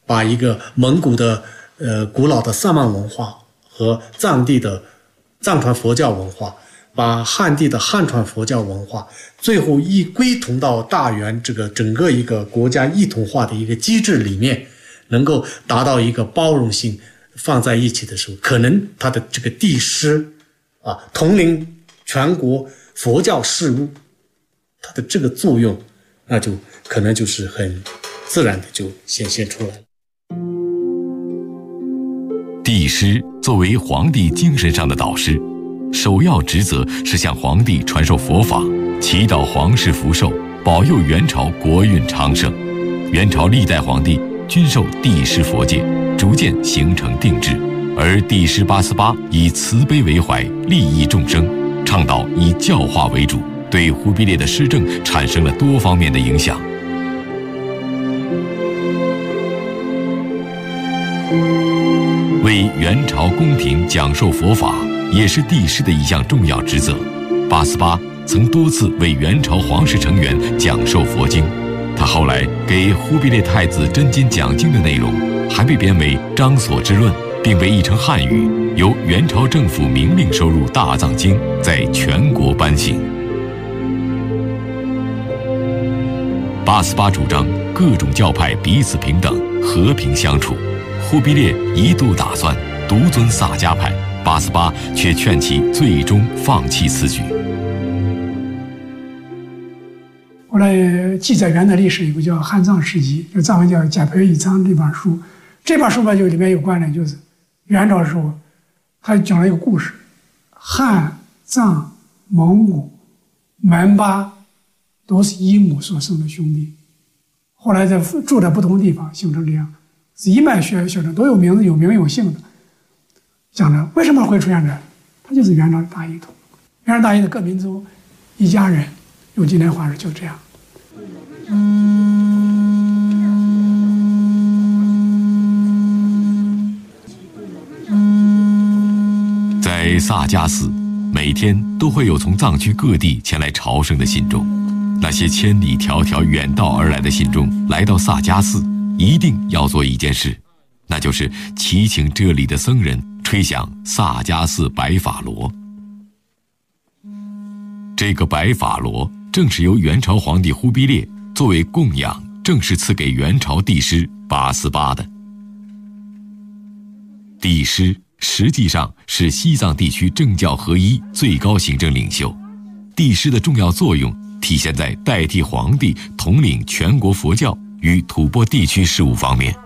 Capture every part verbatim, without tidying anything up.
把一个蒙古的呃古老的萨满文化和藏地的藏传佛教文化，把汉地的汉传佛教文化，最后一归同到大元这个整个一个国家一统化的一个机制里面，能够达到一个包容性放在一起的时候，可能它的这个帝师啊统领全国佛教事务，它的这个作用，那就可能就是很自然的就显现出来了。 帝师作为皇帝精神上的导师，首要职责是向皇帝传授佛法，祈祷皇室福寿，保佑元朝国运昌盛。元朝历代皇帝均受帝师佛戒，逐渐形成定制。而帝师八思巴以慈悲为怀，利益众生，倡导以教化为主，对忽必烈的施政产生了多方面的影响。为元朝宫廷讲授佛法，也是帝师的一项重要职责。八思巴曾多次为元朝皇室成员讲授佛经，他后来给忽必烈太子真金讲经的内容，还被编为《张所之论》，并被译成汉语，由元朝政府明令收入大藏经，在全国颁行。八思巴主张各种教派彼此平等，和平相处。忽必烈一度打算独尊萨迦派，八思巴却劝其最终放弃此举。 后来记载元的历史有个叫《汉藏史记》，就藏文叫《贾培义藏》这本书。这本书吧，就里面有关的，就是元朝的时候，他讲了一个故事：汉、藏、蒙古、门巴都是一母所生的兄弟，后来在住在不同地方，形成这样。一脉血血统都有名字有名有姓的，讲着为什么会出现这？它就是元朝的大一统，元朝大一的各民族一家人，用今天话说就这样。 在萨迦寺，每天都会有从藏区各地前来朝圣的信众，那些千里迢迢远道而来的信众来到萨迦寺，一定要做一件事，那就是祈请这里的僧人吹响萨迦寺白法螺。这个白法螺正是由元朝皇帝忽必烈作为供养正式赐给元朝帝师八思巴的。帝师实际上是西藏地区政教合一最高行政领袖，帝师的重要作用体现在代替皇帝统领全国佛教与吐蕃地区事务方面。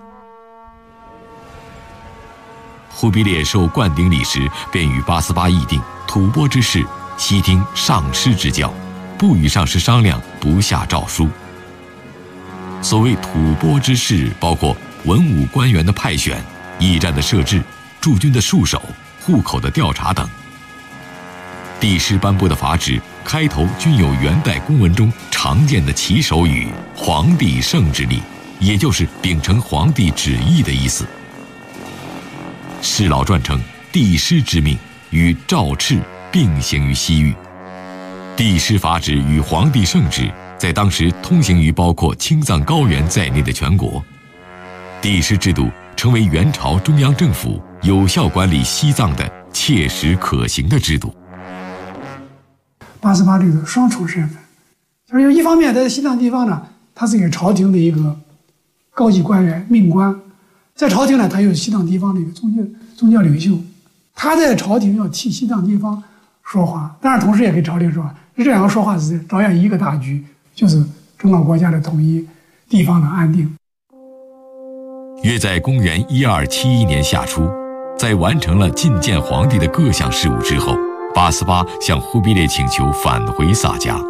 忽必烈受灌顶礼时，便与八思巴议定吐蕃之事，悉听上师之教，不与上师商量，不下诏书。所谓吐蕃之事，包括文武官员的派选、驿站的设置、驻军的戍守、户口的调查等。帝师颁布的法旨开头均有元代公文中常见的起手语“皇帝圣之力”，也就是秉承皇帝旨意的意思。释老传称，帝师之命与诏敕并行于西域。帝师法旨与皇帝圣旨在当时通行于包括青藏高原在内的全国。帝师制度成为元朝中央政府有效管理西藏的切实可行的制度。 八思巴这个双重身份，就是一方面在西藏地方呢，他是一个朝廷的一个高级官员命官，在朝廷呢，他又是西藏地方的一个宗教宗教领袖，他在朝廷要替西藏地方说话，当然同时也给朝廷说话。这两个说话是着眼一个大局，就是整个国家的统一，地方的安定。 约在公元一二七一年夏初，在完成了觐见皇帝的各项事务之后，八思巴向忽必烈请求返回萨迦。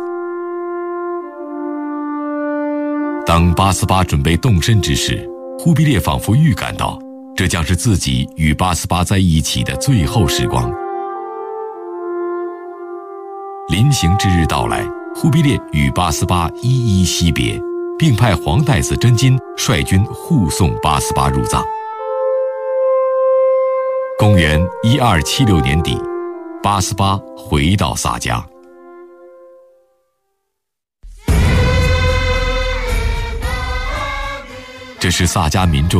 当八思巴准备动身之时，忽必烈仿佛预感到这将是自己与八思巴在一起的最后时光。临行之日到来，忽必烈与八思巴一一惜别，并派皇太子真金率军护送八思巴入藏。公元一二七六年底，八思巴回到萨迦。这是萨迦民众